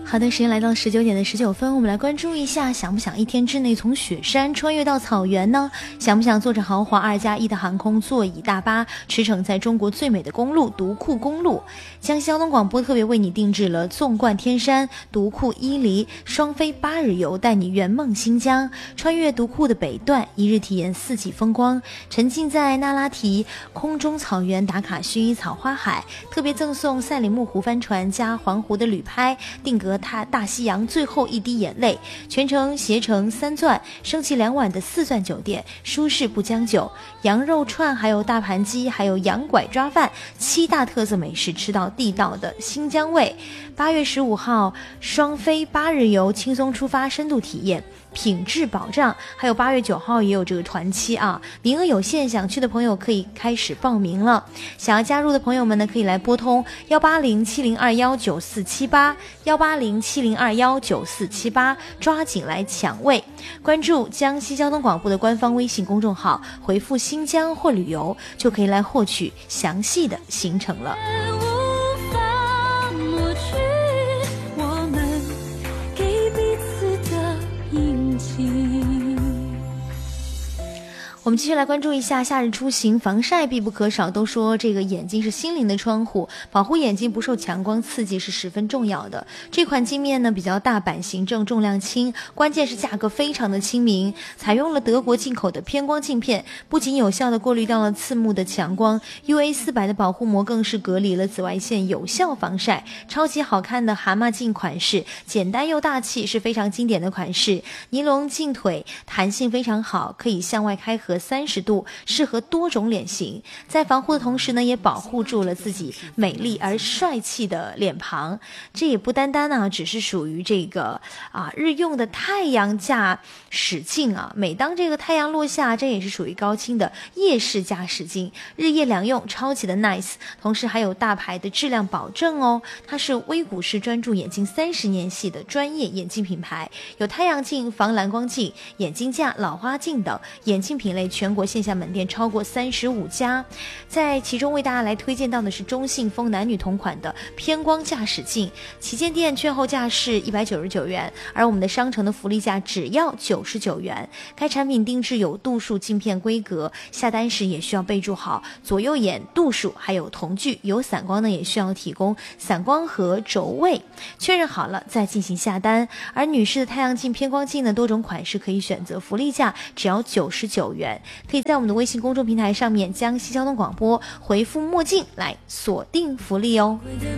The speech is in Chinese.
好的，时间来到19点19分，我们来关注一下，想不想一天之内从雪山穿越到草原呢？想不想坐着豪华2+1的航空座椅大巴驰骋在中国最美的公路独库公路？江西交通广播特别为你定制了纵贯天山、独库伊犁双飞8日游，带你圆梦新疆，穿越独库的北段，一日体验4季风光，沉浸在那拉提空中草原，打卡薰衣草花海，特别赠送赛里木湖帆船加环湖的旅拍，定格大西洋最后一滴眼泪，全程携程3钻，升级2晚的4钻酒店，舒适不将就，羊肉串还有大盘鸡还有羊拐抓饭，7大特色美食吃到地道的新疆味。8月15号双飞8日游，轻松出发，深度体验，品质保障。还有8月9号也有这个团期啊，名额有限，想去的朋友可以开始报名了。想要加入的朋友们呢，可以来拨通18070219478，18070219478，抓紧来抢位。关注江西交通广播的官方微信公众号，回复新疆或旅游，就可以来获取详细的行程了。我们继续来关注一下夏日出行，防晒必不可少。都说这个眼睛是心灵的窗户，保护眼睛不受强光刺激是十分重要的。这款镜面呢比较大版型正，重量轻，关键是价格非常的亲民，采用了德国进口的偏光镜片，不仅有效的过滤掉了刺目的强光， UA400 的保护膜更是隔离了紫外线，有效防晒。超级好看的蛤蟆镜款式，简单又大气，是非常经典的款式。尼龙镜腿弹性非常好，可以向外开合30度，适合多种脸型。在防护的同时呢，也保护住了自己美丽而帅气的脸庞。这也不单单只是属于这个日用的太阳驾驶镜啊。每当这个太阳落下，这也是属于高清的夜视驾驶镜，日夜两用，超级的 nice。同时还有大牌的质量保证哦，它是微谷氏专注眼镜30年系的专业眼镜品牌，有太阳镜、防蓝光镜、眼镜架、老花镜等眼镜品类，全国线下门店超过35家。在其中为大家来推荐到的是中信丰男女同款的偏光驾驶镜，旗舰店券后价是199元，而我们的商城的福利价只要99元。该产品定制有度数镜片规格，下单时也需要备注好左右眼度数还有瞳距，有散光呢也需要提供散光和轴位，确认好了再进行下单。而女士的太阳镜、偏光镜呢，多种款式可以选择，福利价只要99元。可以在我们的微信公众平台上面江西交通广播回复墨镜来锁定福利哦。